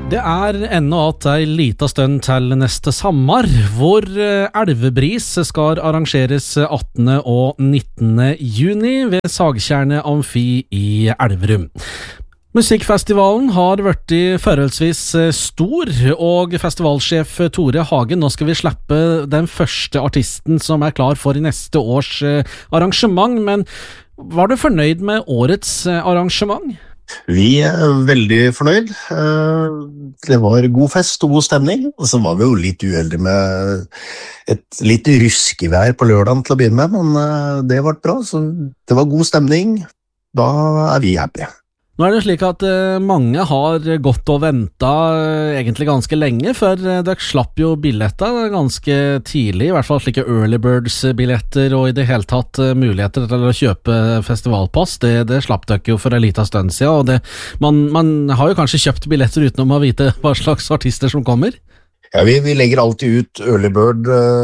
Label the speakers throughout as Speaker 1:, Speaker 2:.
Speaker 1: Det ennå at ei lita stund til neste sommer, hvor Elvebris skal arrangeres 18. og 19. juni ved Sagtjernet Amfi i Elverum. Musikkfestivalen har vært forholdsvis stor, og festivalsjef Tore Hagen, nå skal vi slippe den første artisten som klar for neste års arrangement, men var du fornøyd med årets arrangement?
Speaker 2: Vi veldig fornøyd. Det var god fest og god stemning, og så var vi jo litt uheldige med et litt ruskevær på lørdagen til å begynne med, men det ble bra, så det var god stemning. Da vi happy.
Speaker 1: Nå det slik at mange har gått og ventet egentlig ganske lenge, for dere slapp jo billetter ganske tidlig, i hvert fall slike early birds-billetter, og i det hele tatt muligheter til å kjøpe festivalpass, det slapp dere jo for en liten stund siden, og man har jo kanskje kjøpt billetter uten å vite hva slags artister som kommer?
Speaker 2: Ja, vi legger alltid ut early bird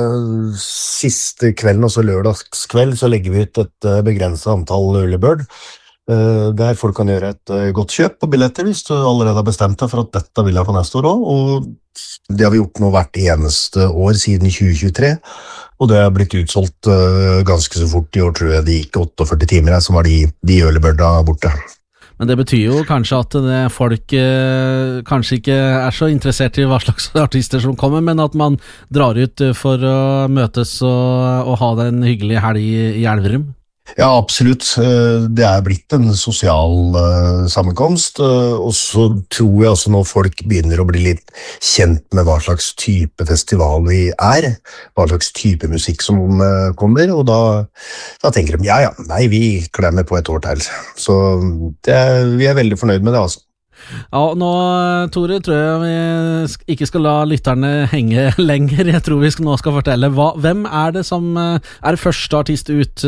Speaker 2: siste kvelden, også lørdagskveld, så legger vi ut et begrenset antall early bird, der folk kan gjøre et godt kjøp på billetter hvis du allerede har bestemt deg for at dette vil jeg på neste år også, og det har vi gjort nå hvert eneste år siden 2023, og det har blitt utsolgt ganske så fort. I år tror jeg det gikk 48 timer så var de early birda borte.
Speaker 1: Men det betyr jo kanskje at folk kanskje ikke så interessert i hva slags artister som kommer, men at man drar ut for å møtes og ha en hyggelig helg i Elverum.
Speaker 2: Ja, absolutt. Det blitt en sosial sammenkomst, og så tror jeg også når folk begynner å bli litt kjent med hva slags type festival vi hva slags type musikk som kommer, og da tenker de, nei, vi klemmer på et år til. Så vi veldig fornøyd med det, altså.
Speaker 1: Ja, nå, Tore, tror jeg vi ikke skal la lytterne henge lenger. Jeg tror vi nå skal fortelle hvem det som første artist ut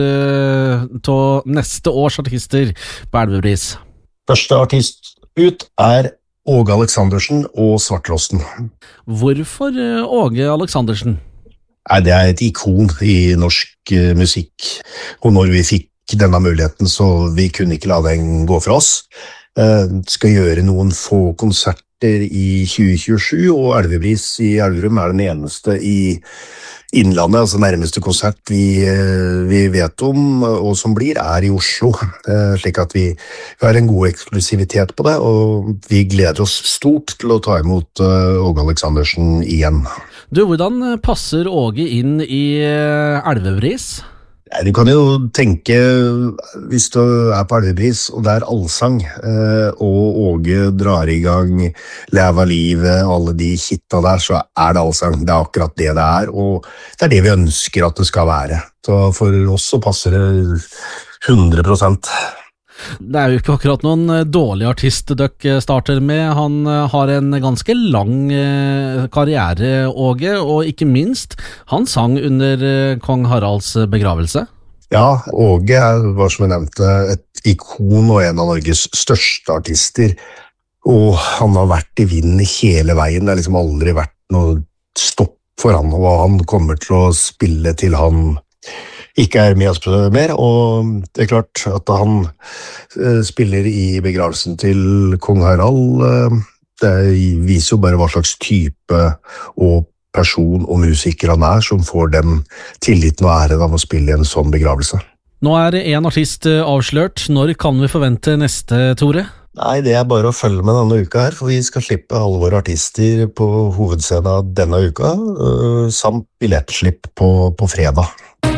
Speaker 1: til neste års artister på Elvebris?
Speaker 2: Første artist ut Åge Aleksandersen og Svarttrosten.
Speaker 1: Hvorfor Åge Aleksandersen?
Speaker 2: Nei, det et ikon i norsk musikk, og når vi fikk denne muligheten, så vi kunne ikke la den gå fra oss. Skal gjøre noen få konserter i 2027, og Elvebris i Elverum den eneste i Innlandet, altså nærmeste konsert vi vet om, og som blir i Oslo, slik at vi har en god eksklusivitet på det, og vi gleder oss stort til å ta imot Åge Aleksandersen igjen.
Speaker 1: Du, hvordan passer Åge inn i Elvebris?
Speaker 2: Du kan jo tenke, hvis du på Elvebris, og det allsang, og Åge drar i gang Leve livet, alle de hitta der, så det allsang. Det akkurat det og det det vi ønsker at det skal være. Så for oss så passer det 100%.
Speaker 1: Det jo ikke akkurat noen dårlig artist dere starter med. Han har en ganske lang karriere, Åge, og ikke minst, han sang under kong Haralds begravelse.
Speaker 2: Ja, Åge var som jeg nevnte et ikon og en av Norges største artister, og han har vært i vinden hele veien. Det liksom aldri vært noe stopp for han, og han kommer til å spille til han ikke med oss mer, og det klart at han spiller i begravelsen til kong Harald, det viser jo bare hva slags type og person og musiker han som får den tilliten og æren av å spille i en sånn begravelse.
Speaker 1: Nå det en artist avslørt. Når kan vi forvente neste, Tore?
Speaker 2: Nei, det bare å følge med denne uka her, for vi skal slippe alle våre artister på hovedscenen denne uka, samt billettslipp på fredag.